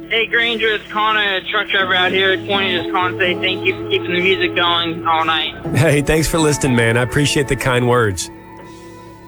Hey, Granger, it's Connor, truck driver out here. Just wanted to just call and say thank you for keeping the music going all night. Hey, thanks for listening, man. I appreciate the kind words.